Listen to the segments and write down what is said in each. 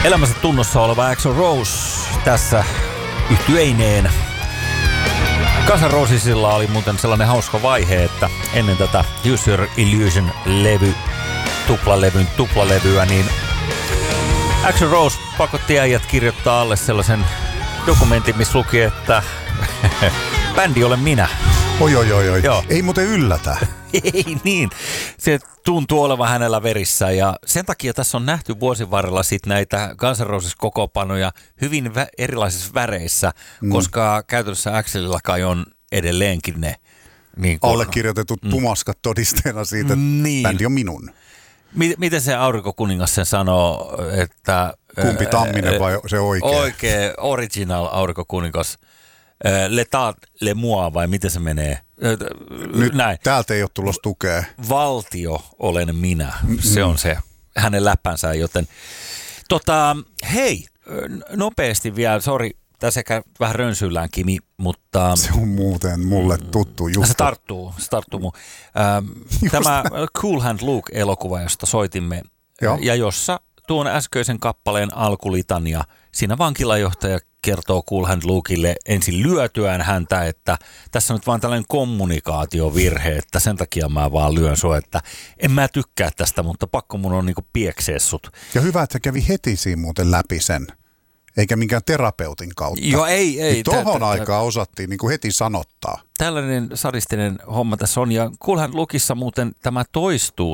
Elämänsä tunnossa oleva Axl Rose tässä yhtyeineen. Guns N' Rosesilla oli muuten sellainen hauska vaihe, että ennen tätä Use Your Illusion-levy, tuplalevyä, niin Axl Rose pakotti äijät kirjoittaa alle sellaisen dokumentin, missä luki, että bändi olen minä. Oi. Ei muuten yllätä. Ei niin. Se tuntuu olevan hänellä verissä ja sen takia tässä on nähty vuosien varrella sit näitä Guns N' Roses -kokoopanoja hyvin erilaisissa väreissä, koska käytännössä Axlilla kai on edelleenkin ne niin allekirjoitetut pumaskat todisteena siitä, että bändi on minun. Miten se Aurinkokuningas sen sanoo, että... Kumpi Tamminen vai se oikea? Oikea, original Aurinkokuningas. Letat le moi, vai miten se menee? Nyt näin. Täältä ei ole tulossa tukea. Valtio olen minä. Se on se hänen läppänsä, joten... hei, nopeasti vielä, sori, tässä vähän rönsyillään Kimi, mutta... Se on muuten mulle tuttu juttu. Se tarttuu mun. Tämä Cool Hand Luke-elokuva, josta soitimme, ja jossa tuon äskeisen kappaleen alkulitania, siinä vankilajohtaja kertoo Cool Hand Lukelle ensin lyötyään häntä, että tässä on nyt vaan tällainen kommunikaatiovirhe, että sen takia mä vaan lyön sua, että en mä tykkää tästä, mutta pakko mun on niinku pieksee sut. Ja hyvä, että se kävi heti siinä muuten läpi sen, eikä minkään terapeutin kautta. Joo, ei. Niin tohon aikaan osattiin niinku heti sanottaa. Tällainen sadistinen homma tässä on, ja Cool Hand Lukessa muuten tämä toistuu,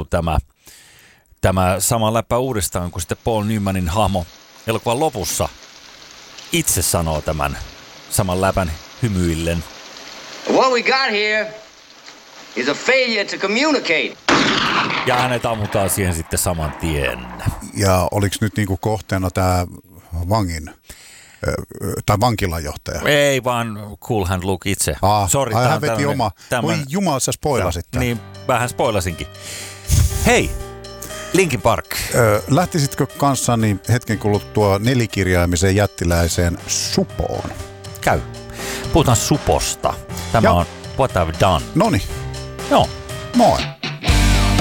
tämä sama läppä uudestaan, kun sitten Paul Newmanin hahmo elokuvan lopussa itse sanoo tämän saman läpän hymyillen. What we got here is a failure to communicate. Ja hänet ammutaan siihen sitten saman tien. Ja oliko nyt niinku kohteena tämä vangin tai vankilajohtaja? Ei, vaan Cool Hand Luke itse. Sori, hän veti oma. Voi jumala, sä spoilasit tämän. Niin, vähän spoilasinkin. Hei, Linkin Park. Lähtisitkö kanssani hetken kuluttua nelikirjaimisen jättiläiseen supoon? Käy. Puhutaan suposta. Tämä on What I've Done. Noniin. Joo. Moi.